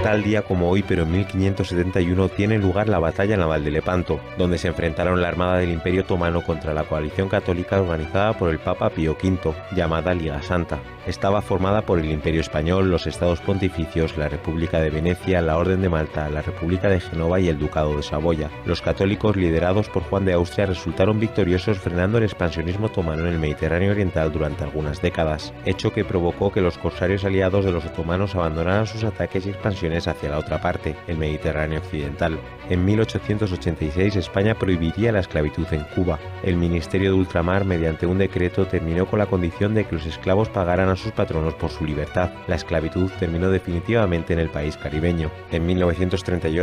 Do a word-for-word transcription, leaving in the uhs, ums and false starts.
Tal día como hoy, pero en mil quinientos setenta y uno, tiene lugar la batalla naval de Lepanto, donde se enfrentaron la armada del Imperio Otomano contra la coalición católica organizada por el Papa Pío quinto, llamada Liga Santa. Estaba formada por el Imperio Español, los Estados Pontificios, la República de Venecia, la Orden de Malta, la República de Génova y el Ducado de Saboya. Los católicos, liderados por Juan de Austria, resultaron victoriosos frenando el expansionismo otomano en el Mediterráneo oriental durante algunas décadas, hecho que provocó que los corsarios aliados de los otomanos abandonaran sus ataques y expansiones hacia la otra parte, el Mediterráneo occidental. En mil ochocientos ochenta y seis, España prohibiría la esclavitud en Cuba. El Ministerio de Ultramar, mediante un decreto, terminó con la condición de que los esclavos pagaran a sus patronos por su libertad. La esclavitud terminó definitivamente en el país caribeño. En mil novecientos treinta y ocho,